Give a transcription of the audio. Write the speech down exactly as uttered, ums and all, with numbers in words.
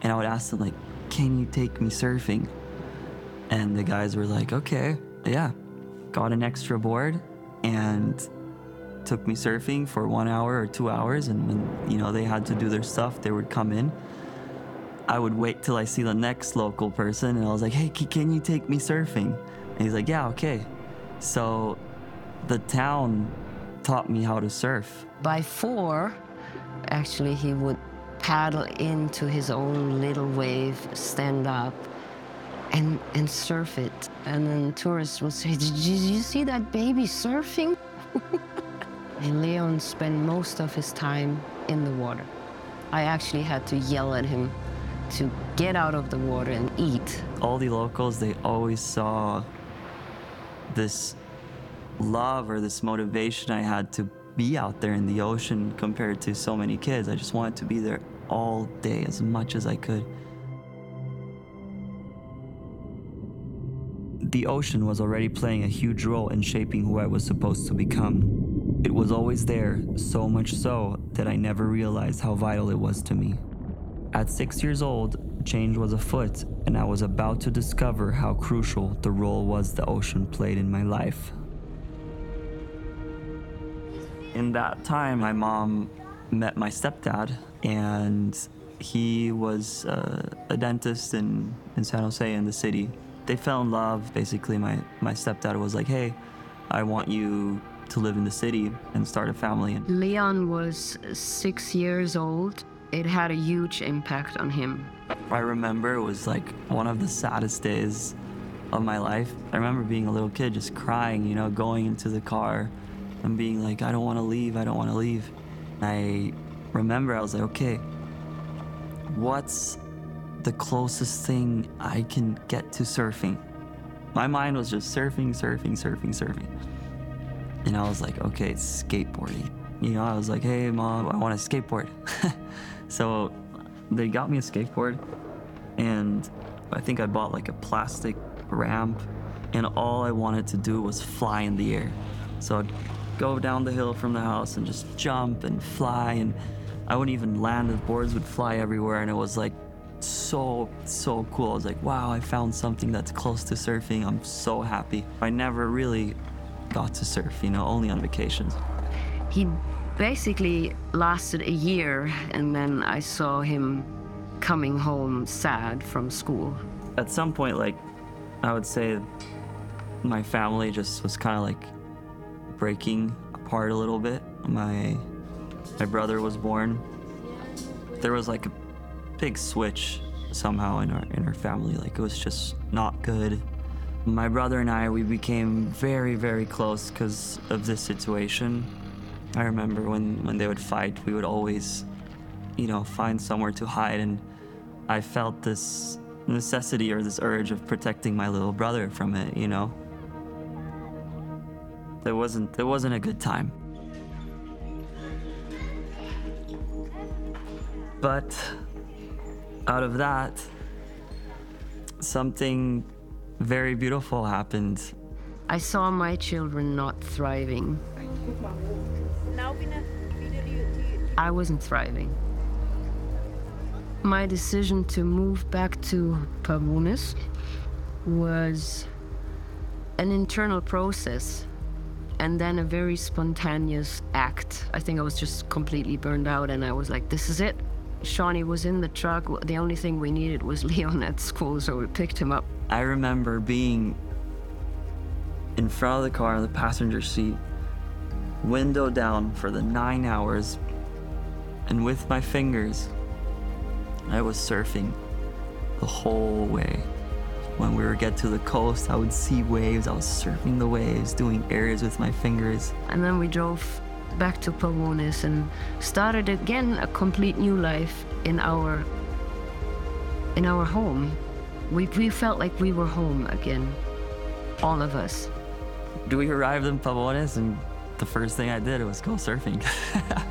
And I would ask them like, can you take me surfing? And the guys were like, okay, yeah. Got an extra board and took me surfing for one hour or two hours. And when, you know, they had to do their stuff, they would come in. I would wait till I see the next local person and I was like, hey, can you take me surfing? And he's like, yeah, okay. So the town taught me how to surf. By four, actually, he would paddle into his own little wave, stand up, and and surf it. And then tourists would say, did you, did you see that baby surfing? And Leon spent most of his time in the water. I actually had to yell at him to get out of the water and eat. All the locals, they always saw this love or this motivation I had to be out there in the ocean compared to so many kids. I just wanted to be there all day as much as I could. The ocean was already playing a huge role in shaping who I was supposed to become. It was always there, so much so that I never realized how vital it was to me. At six years old, change was afoot, and I was about to discover how crucial the role was the ocean played in my life. In that time, my mom met my stepdad, and he was uh, a dentist in, in San Jose in the city. They fell in love. Basically, my, my stepdad was like, hey, I want you to live in the city and start a family. Leon was six years old. It had a huge impact on him. I remember it was like one of the saddest days of my life. I remember being a little kid just crying, you know, going into the car and being like, I don't want to leave, I don't want to leave. I remember I was like, okay, what's the closest thing I can get to surfing? My mind was just surfing, surfing, surfing, surfing. And I was like, okay, it's skateboarding. You know, I was like, hey, Mom, I want a skateboard. So they got me a skateboard, and I think I bought like a plastic ramp, and all I wanted to do was fly in the air. So I'd go down the hill from the house and just jump and fly, and I wouldn't even land, the boards would fly everywhere, and it was like so, so cool. I was like, wow, I found something that's close to surfing. I'm so happy. I never really got to surf, you know, only on vacations. He basically lasted a year, and then I saw him coming home sad from school. At some point, like, I would say my family just was kind of like breaking apart a little bit. My my brother was born. There was like a big switch somehow in our in our family. Like, it was just not good. My brother and I, we became very, very close because of this situation. I remember when, when they would fight, we would always, you know, find somewhere to hide, and I felt this necessity or this urge of protecting my little brother from it, you know? It wasn't, it wasn't a good time. But out of that, something very beautiful happened. I saw my children not thriving. I wasn't thriving. My decision to move back to Pavones was an internal process and then a very spontaneous act. I think I was just completely burned out, and I was like, this is it. Shawnee was in the truck. The only thing we needed was Leon at school, so we picked him up. I remember being in front of the car in the passenger seat, window down for the nine hours, and with my fingers, I was surfing the whole way. When we would get to the coast, I would see waves. I was surfing the waves, doing areas with my fingers. And then we drove back to Pavones and started again a complete new life in our in our home. We, we felt like we were home again, all of us. We arrived in Pavones, and the first thing I did was go surfing.